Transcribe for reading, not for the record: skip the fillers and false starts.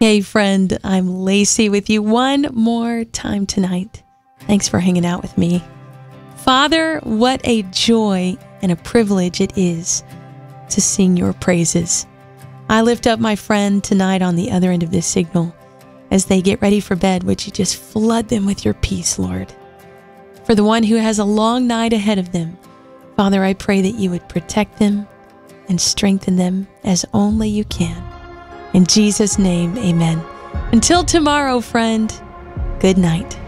Hey friend, I'm Lacey with you one more time tonight. Thanks for hanging out with me. Father, what a joy and a privilege it is to sing your praises. I lift up my friend tonight on the other end of this signal as they get ready for bed. Would you just flood them with your peace, Lord? For the one who has a long night ahead of them, Father, I pray that you would protect them and strengthen them as only you can. In Jesus' name, amen. Until tomorrow, friend, good night.